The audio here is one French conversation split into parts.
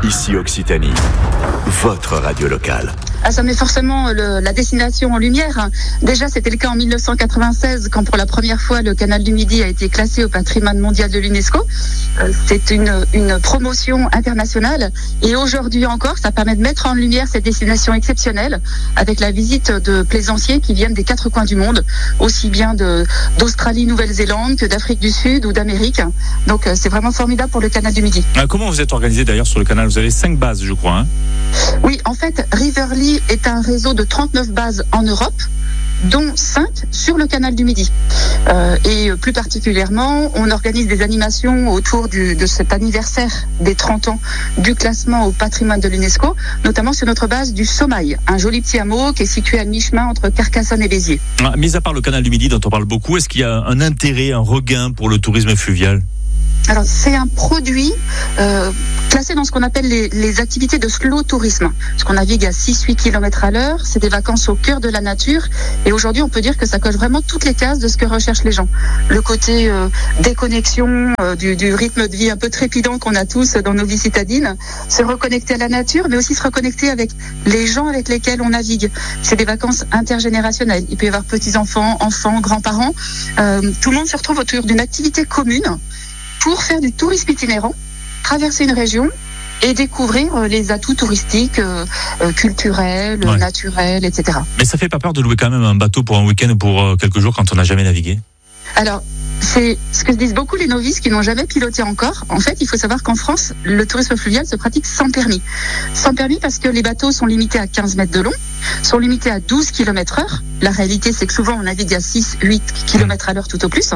Ici Occitanie, votre radio locale. Ça met forcément la destination en lumière. Déjà, c'était le cas en 1996, quand pour la première fois le canal du Midi a été classé au patrimoine mondial de l'UNESCO. C'est une promotion internationale. Et aujourd'hui encore, ça permet de mettre en lumière cette destination exceptionnelle, avec la visite de plaisanciers qui viennent des 4 coins du monde, aussi bien d'Australie, Nouvelle-Zélande que d'Afrique du Sud ou d'Amérique. Donc c'est vraiment formidable pour le canal du Midi. Comment vous êtes organisé d'ailleurs sur le canal ? Vous avez 5 bases, je crois. Oui, en fait, Riverly est un réseau de 39 bases en Europe, dont 5 sur le canal du Midi. Et plus particulièrement, on organise des animations autour de cet anniversaire des 30 ans du classement au patrimoine de l'UNESCO, notamment sur notre base du Sommail, un joli petit hameau qui est situé à mi-chemin entre Carcassonne et Béziers. Mis à part le canal du Midi dont on parle beaucoup, est-ce qu'il y a un intérêt, un regain pour le tourisme fluvial ? Alors, c'est un produit classé dans ce qu'on appelle les activités de slow tourisme. Parce qu'on navigue à 6-8 km à l'heure, c'est des vacances au cœur de la nature. Et aujourd'hui, on peut dire que ça coche vraiment toutes les cases de ce que recherchent les gens. Le côté déconnexion du rythme de vie un peu trépidant qu'on a tous dans nos vies citadines, se reconnecter à la nature, mais aussi se reconnecter avec les gens avec lesquels on navigue. C'est des vacances intergénérationnelles. Il peut y avoir petits-enfants, enfants, grands-parents. Tout le monde se retrouve autour d'une activité commune pour faire du tourisme itinérant, traverser une région et découvrir les atouts touristiques, culturels, naturels, etc. Mais ça fait pas peur de louer quand même un bateau pour un week-end ou pour quelques jours quand on n'a jamais navigué ? Alors, c'est ce que disent beaucoup les novices qui n'ont jamais piloté encore. En fait, il faut savoir qu'en France, le tourisme fluvial se pratique sans permis. Sans permis parce que les bateaux sont limités à 15 mètres de long, sont limités à 12 km/h. La réalité, c'est que souvent, on navigue à 6-8 km à l'heure tout au plus.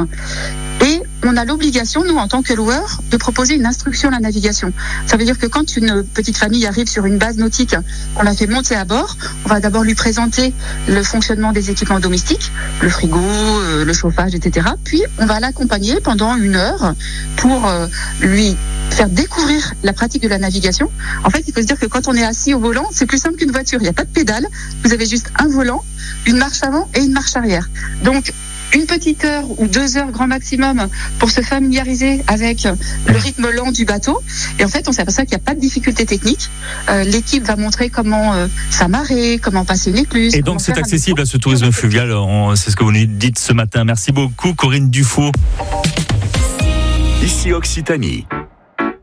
Et on a l'obligation, nous, en tant que loueurs, de proposer une instruction à la navigation. Ça veut dire que quand une petite famille arrive sur une base nautique, on la fait monter à bord, on va d'abord lui présenter le fonctionnement des équipements domestiques, le frigo, le chauffage, etc. Puis, on va l'accompagner pendant 1 heure pour lui faire découvrir la pratique de la navigation. En fait, il faut se dire que quand on est assis au volant, c'est plus simple qu'une voiture. Il n'y a pas de pédale. Vous avez juste un volant, une marche avant et une marche arrière. Donc, une petite heure ou 2 heures grand maximum pour se familiariser avec le rythme lent du bateau. Et en fait, on s'aperçoit qu'il n'y a pas de difficulté technique. L'équipe va montrer comment s'amarrer, comment passer une écluse. Et donc, c'est accessible à ce tourisme fluvial. C'est ce que vous nous dites ce matin. Merci beaucoup, Corinne Dufault. Ici Occitanie.